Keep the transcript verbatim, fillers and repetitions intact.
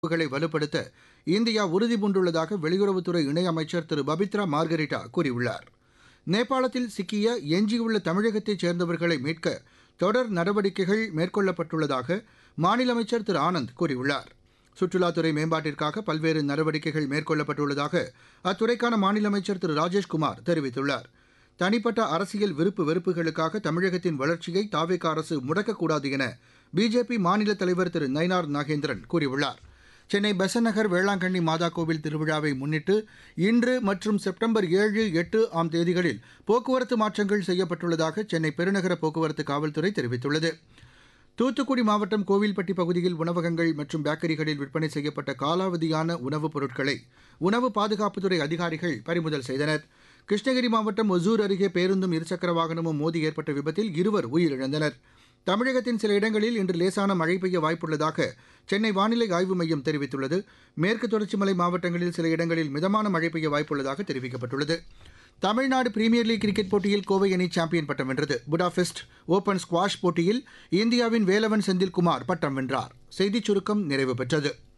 உறவுகளை வலுப்படுத்த இந்தியா உறுதிபூண்டுள்ளதாக வெளியுறவுத்துறை இணையமைச்சர் திரு பபித்ரா மார்கரிட்டா கூறியுள்ளார். நேபாளத்தில் சிக்கிய எஞ்சியுள்ள தமிழகத்தைச் சேர்ந்தவர்களை மீட்க தொடர் நடவடிக்கைகள் மேற்கொள்ளப்பட்டுள்ளதாக மாநில அமைச்சர் திரு ஆனந்த் கூறியுள்ளார். சுற்றுலாத்துறை மேம்பாட்டிற்காக பல்வேறு நடவடிக்கைகள் மேற்கொள்ளப்பட்டுள்ளதாக அத்துறைக்கான மாநில அமைச்சர் திரு ராஜேஷ்குமார் தெரிவித்துள்ளார். தனிப்பட்ட அரசியல் விருப்பு வெறுப்புகளுக்காக தமிழகத்தின் வளர்ச்சியை தாவேகா அரசு முடக்கக்கூடாது என பிஜேபி மாநில தலைவர் திரு நயினார் நாகேந்திரன் கூறியுள்ளார். சென்னை பெசன்ட் நகர் வேளாங்கண்ணி மாதா கோவில் திருவிழாவை முன்னிட்டு இன்று மற்றும் செப்டம்பர் ஏழு எட்டு ஆம் தேதிகளில் போக்குவரத்து மாற்றங்கள் செய்யப்பட்டுள்ளதாக சென்னை பெருநகர போக்குவரத்து காவல்துறை தெரிவித்துள்ளது. தூத்துக்குடி மாவட்டம் கோவில்பட்டி பகுதியில் உணவகங்கள் மற்றும் பேக்கரிகளில் விற்பனை செய்யப்பட்ட காலாவதியான உணவுப் பொருட்களை உணவு பாதுகாப்புத்துறை அதிகாரிகள் பறிமுதல் செய்தனர். கிருஷ்ணகிரி மாவட்டம் ஒசூர் அருகே பேருந்தும் இருசக்கர வாகனமும் மோதி ஏற்பட்ட விபத்தில் இருவர் உயிரிழந்தனர். தமிழகத்தின் சில இடங்களில் இன்று லேசான மழை பெய்ய வாய்ப்புள்ளதாக சென்னை வானிலை ஆய்வு மையம் தெரிவித்துள்ளது. மேற்கு தொடர்ச்சி மலை மாவட்டங்களில் சில இடங்களில் மிதமான மழை பெய்ய வாய்ப்புள்ளதாக தெரிவிக்கப்பட்டுள்ளது. தமிழ்நாடு பிரீமியர் லீக் கிரிக்கெட் போட்டியில் கோவை அணி சாம்பியன் பட்டம் வென்றது. புடாபெஸ்ட் ஓபன் ஸ்குவாஷ் போட்டியில் இந்தியாவின் வேலவன் செந்தில்குமார் பட்டம் வென்றார். செய்திச் சுருக்கம் நிறைவு பெற்றது.